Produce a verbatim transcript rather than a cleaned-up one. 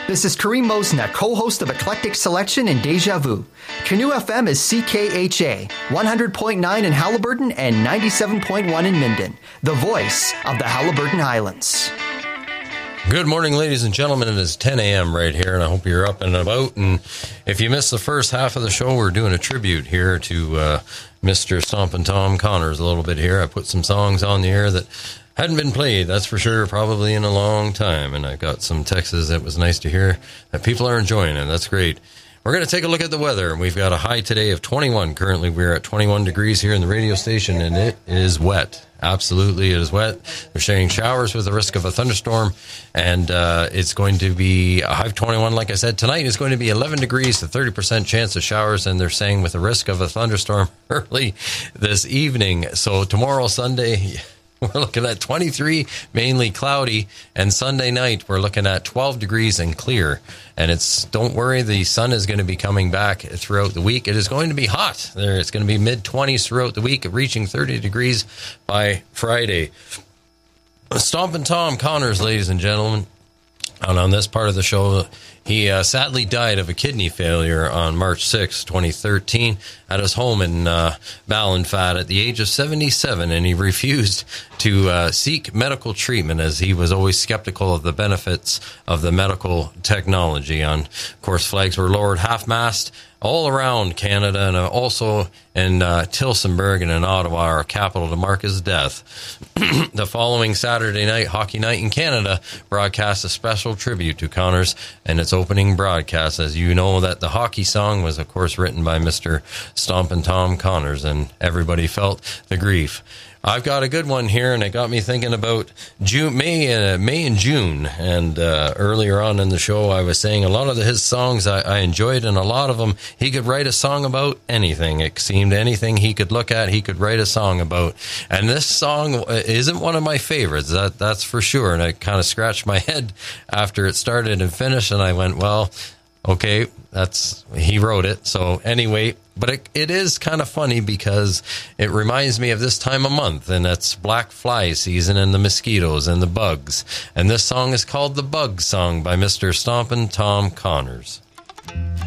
This is Kareem Mosna, co-host of Eclectic Selection and Deja Vu. Canoe F M is C K H A, one hundred point nine in Halliburton and ninety-seven point one in Minden, the voice of the Halliburton Highlands. Good morning, ladies and gentlemen. It is ten a.m. right here, and I hope you're up and about. And if you missed the first half of the show, we're doing a tribute here to uh, Mister Stompin' Tom Connors a little bit here. I put some songs on the air that hadn't been played, that's for sure, probably in a long time. And I got some texts that was nice to hear that people are enjoying it. That's great. We're going to take a look at the weather. We've got a high today of twenty-one. Currently, we're at twenty-one degrees here in the radio station, and it is wet. Absolutely, it is wet. They're saying showers with the risk of a thunderstorm, and uh, it's going to be a high of twenty-one. Like I said, tonight is going to be eleven degrees to thirty percent chance of showers, and they're saying with the risk of a thunderstorm early this evening. So tomorrow, Sunday, we're looking at twenty-three, mainly cloudy, and Sunday night we're looking at twelve degrees and clear. And it's, don't worry, the sun is going to be coming back throughout the week. It is going to be hot. There, it's going to be mid twenties throughout the week, reaching thirty degrees by Friday. Stompin' Tom Connors, ladies and gentlemen. And on this part of the show, he uh, sadly died of a kidney failure on March sixth, twenty thirteen, at his home in uh, Ballinfat at the age of seventy-seven, and he refused to uh, seek medical treatment as he was always skeptical of the benefits of the medical technology. On, of course, flags were lowered half-mast all around Canada, and also in uh, Tillsonburg and in Ottawa, our capital, to mark his death. The following Saturday night, Hockey Night in Canada broadcast a special tribute to Connors and its opening broadcast. As you know, that the hockey song was, of course, written by Mister Stompin' Tom Connors, and everybody felt the grief. I've got a good one here, and it got me thinking about June, May, uh, May and June. And uh, earlier on in the show, I was saying a lot of the, his songs I, I enjoyed, and a lot of them he could write a song about anything. It seemed anything he could look at, he could write a song about. And this song isn't one of my favorites, that that's for sure. And I kind of scratched my head after it started and finished, and I went, well, okay, that's, he wrote it. So anyway, but it, it is kind of funny because it reminds me of this time of month, and that's black fly season and the mosquitoes and the bugs. And this song is called The Bug Song by Mister Stompin' Tom Connors.